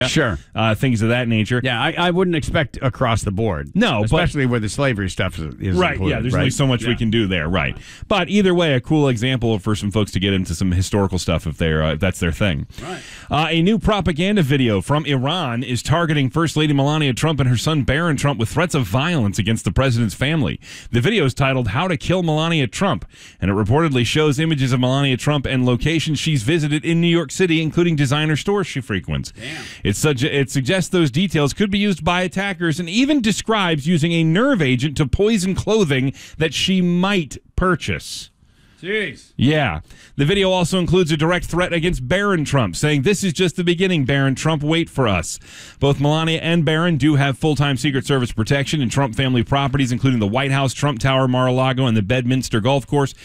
Sure. Things of that nature. Yeah, I wouldn't expect across the board. No, especially where the slavery stuff is right. included, Yeah, there's only so much we can do there. Right. But either way, a cool example for some folks to get into some historical stuff if that's their thing. Right. A new propaganda video from Iran is targeting First Lady Melania Trump and her son Barron Trump with threats of violence against the president's family. The video is titled "How to Kill Melania Trump," and it reportedly shows images of Melania Trump and locations she's visited in New York City, including designer stores she frequents. Damn. It suggests those details could be used by attackers and even describes using a nerve agent to poison clothing that she might purchase. Jeez. Yeah. The video also includes a direct threat against Barron Trump, saying, "This is just the beginning, Barron Trump. Wait for us." Both Melania and Barron do have full-time Secret Service protection in Trump family properties, including the White House, Trump Tower, Mar-a-Lago, and the Bedminster Golf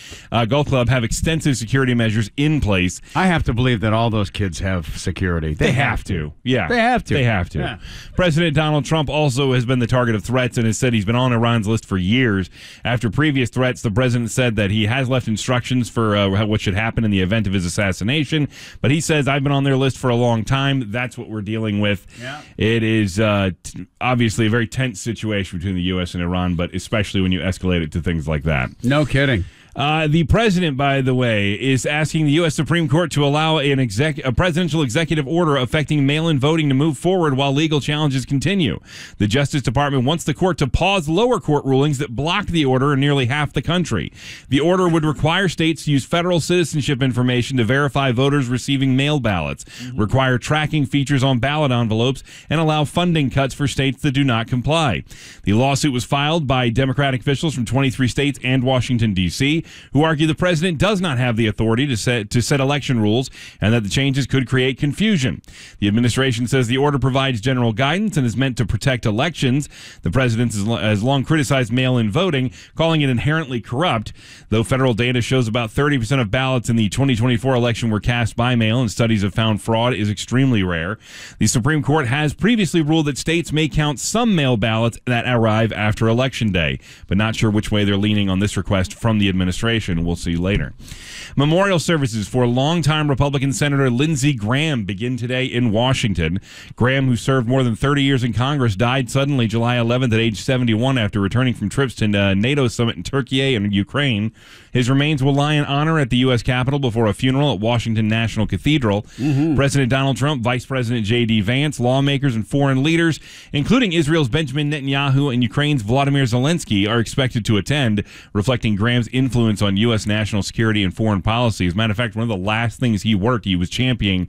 Club have extensive security measures in place. I have to believe that all those kids have security. They have to. Yeah. They have to. They have to. Yeah. President Donald Trump also has been the target of threats and has said he's been on Iran's list for years. After previous threats, the president said that he has left instructions for what should happen in the event of his assassination. But he says, "I've been on their list for a long time. That's what we're dealing with." Yeah. It is obviously a very tense situation between the U.S. and Iran, but especially when you escalate it to things like that. No kidding. The president, by the way, is asking the U.S. Supreme Court to allow a presidential executive order affecting mail-in voting to move forward while legal challenges continue. The Justice Department wants the court to pause lower court rulings that block the order in nearly half the country. The order would require states to use federal citizenship information to verify voters receiving mail ballots, require tracking features on ballot envelopes, and allow funding cuts for states that do not comply. The lawsuit was filed by Democratic officials from 23 states and Washington, D.C., who argue the president does not have the authority to set election rules and that the changes could create confusion. The administration says the order provides general guidance and is meant to protect elections. The president has long criticized mail-in voting, calling it inherently corrupt. Though federal data shows about 30% of ballots in the 2024 election were cast by mail and studies have found fraud is extremely rare. The Supreme Court has previously ruled that states may count some mail ballots that arrive after Election Day, but not sure which way they're leaning on this request from the administration. We'll see later. Memorial services for longtime Republican Senator Lindsey Graham begin today in Washington. Graham, who served more than 30 years in Congress, died suddenly July 11th at age 71 after returning from trips to NATO summit in Turkey and Ukraine. His remains will lie in honor at the U.S. Capitol before a funeral at Washington National Cathedral. President Donald Trump, Vice President J.D. Vance, lawmakers, and foreign leaders, including Israel's Benjamin Netanyahu and Ukraine's Volodymyr Zelensky, are expected to attend, reflecting Graham's influence on U.S. national security and foreign policy. As a matter of fact, one of the last things he was championing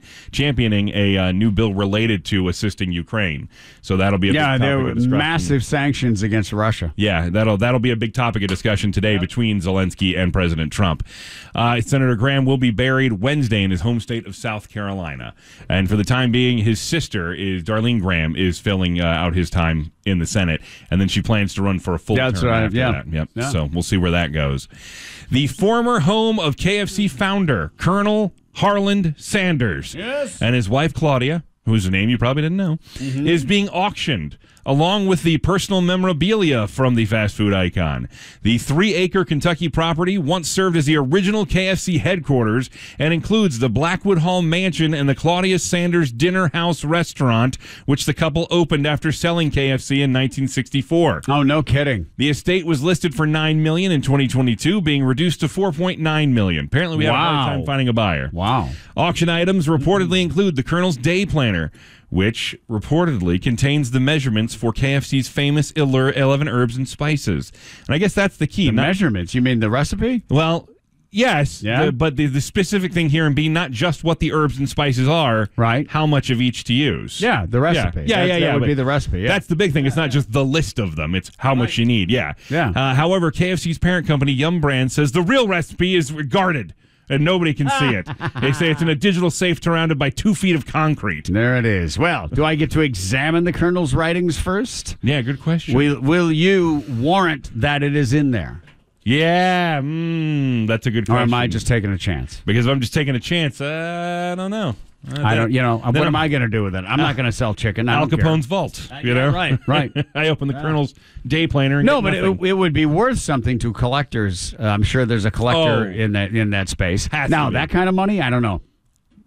a new bill related to assisting Ukraine. So that'll be a big topic there of were discussion. massive sanctions against Russia. Yeah, that'll be a big topic of discussion today between Zelensky and President Trump. Senator Graham will be buried Wednesday in his home state of South Carolina. And for the time being, his sister, Darlene Graham, is filling out his time in the Senate, and then she plans to run for a full term after that. Yep. Yeah. So we'll see where that goes. The former home of KFC founder, Colonel Harland Sanders, and his wife Claudia, whose name you probably didn't know, is being auctioned, along with the personal memorabilia from the fast food icon. The 3-acre Kentucky property once served as the original KFC headquarters and includes the Blackwood Hall Mansion and the Claudia Sanders Dinner House Restaurant, which the couple opened after selling KFC in 1964. Oh, no kidding. The estate was listed for $9 million in 2022, being reduced to $4.9 million. Apparently, we have a hard time finding a buyer. Wow. Auction items reportedly include the Colonel's Day Planner, which reportedly contains the measurements for KFC's famous 11 herbs and spices. And I guess that's the key. The measurements? You mean the recipe? Well, yes. Yeah. But the specific thing here in being not just what the herbs and spices are, right? How much of each to use. Yeah, the recipe. That would be the recipe. Yeah. That's the big thing. It's not just the list of them. It's how much you need. Yeah. However, KFC's parent company, Yum Brands, says the real recipe is guarded and nobody can see it. They say it's in a digital safe surrounded by 2 feet of concrete. There it is. Well, do I get to examine the Colonel's writings first? Yeah, good question. Will you warrant that it is in there? Yeah, that's a good question. Or am I just taking a chance? Because if I'm just taking a chance, I don't know. I don't. What am I going to do with it? I'm not going to sell chicken. Al Capone's vault. Right. I opened the Colonel's Day Planner. And no, but it would be worth something to collectors. I'm sure there's a collector in that space. Now that kind of money, I don't know.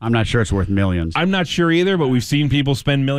I'm not sure it's worth millions. I'm not sure either, but we've seen people spend millions